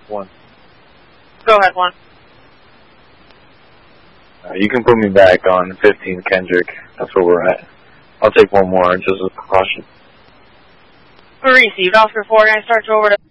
1. Go ahead, 1. You can put me back on 15 Kendrick. That's where we're at. I'll take one more just as a precaution. Received. Oscar 4, I start you over to